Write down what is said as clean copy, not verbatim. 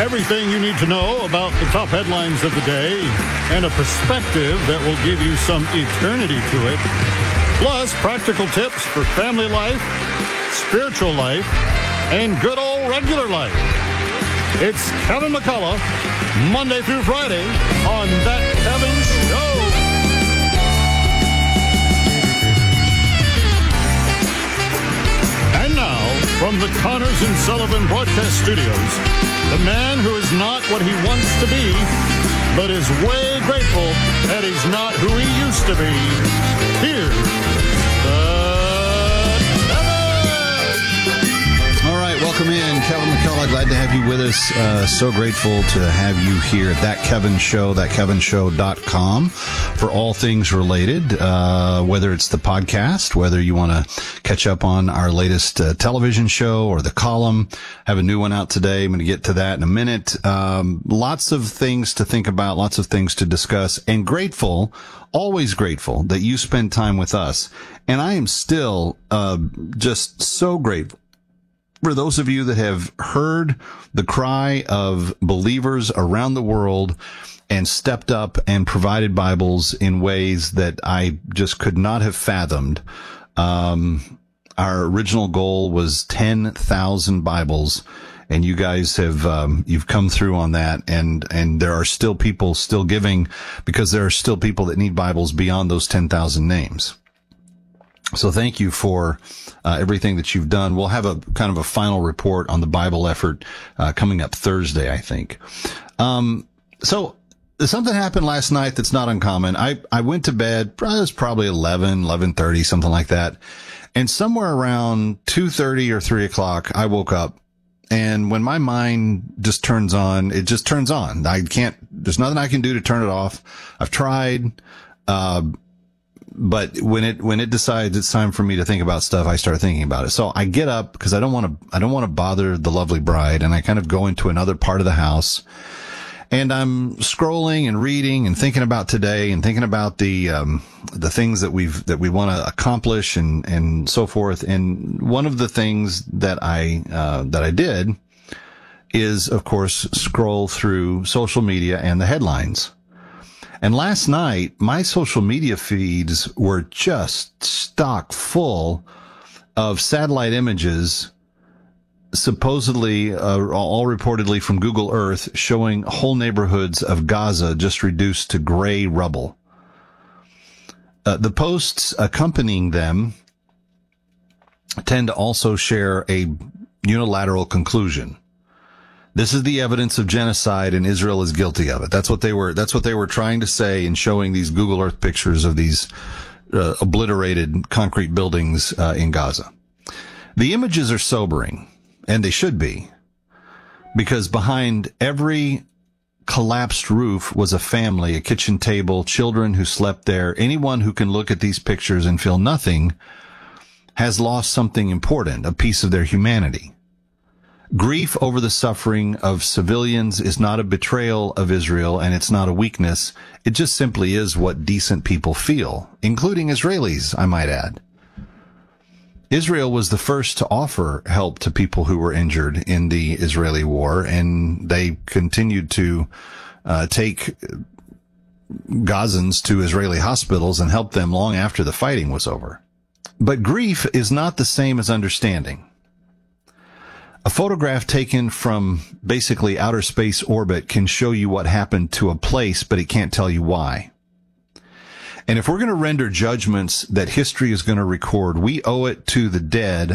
Everything you need to know about the top headlines of the day and a perspective that will give you some eternity to it. Plus, practical tips for family life, spiritual life, and good old regular life. It's Kevin McCullough, Monday through Friday on That Kevin Show. And now, from the Connors and Sullivan Broadcast Studios, the man who is not what he wants to be, but is way grateful that he's not who he used to be. Here's All right, welcome in, Kevin McCullough. Glad to have you with us. So grateful to have you here at That Kevin Show, thatkevinshow.com for all things related, whether it's the podcast, whether you want to catch up on our latest television show or the column. Have a new one out today. I'm going to get to that in a minute. Lots of things to think about, lots of things to discuss, and grateful, always grateful that you spend time with us. And I am still just so grateful for those of you that have heard the cry of believers around the world and stepped up and provided Bibles in ways that I just could not have fathomed. Our original goal was 10,000 Bibles, and you guys have, you've come through on that, and there are still people still giving because there are still people that need Bibles beyond those 10,000 names. So thank you for everything that you've done. We'll have a kind of a final report on the Bible effort coming up Thursday, I think. So something happened last night that's not uncommon. I went to bed, it was probably 11:30, something like that. And somewhere around 2:30 or 3 o'clock, I woke up. And when my mind just turns on, it just turns on. There's nothing I can do to turn it off. I've tried. But when it decides it's time for me to think about stuff, I start thinking about it. So I get up because I don't want to bother the lovely bride, and I kind of go into another part of the house, and I'm scrolling and reading and thinking about today and thinking about the things that we want to accomplish and so forth. And one of the things that I did is, of course, scroll through social media and the headlines. And last night, my social media feeds were just stock full of satellite images, supposedly, all reportedly from Google Earth, showing whole neighborhoods of Gaza just reduced to gray rubble. The posts accompanying them tend to also share a unilateral conclusion. This is the evidence of genocide, and Israel is guilty of it. That's what they were trying to say in showing these Google Earth pictures of these obliterated concrete buildings in Gaza. The images are sobering, and they should be, because behind every collapsed roof was a family, a kitchen table, children who slept there. Anyone who can look at these pictures and feel nothing has lost something important, a piece of their humanity. Grief over the suffering of civilians is not a betrayal of Israel, and it's not a weakness. It just simply is what decent people feel, including Israelis, I might add. Israel was the first to offer help to people who were injured in the Israeli war, and they continued to take Gazans to Israeli hospitals and help them long after the fighting was over. But grief is not the same as understanding. A photograph taken from basically outer space orbit can show you what happened to a place, but it can't tell you why. And if we're going to render judgments that history is going to record, we owe it to the dead